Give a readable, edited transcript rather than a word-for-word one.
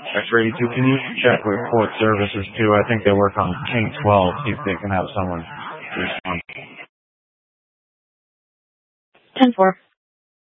X-82, can you check with Port Services too? I think they work on King 12. See if they can have someone respond. 10-4.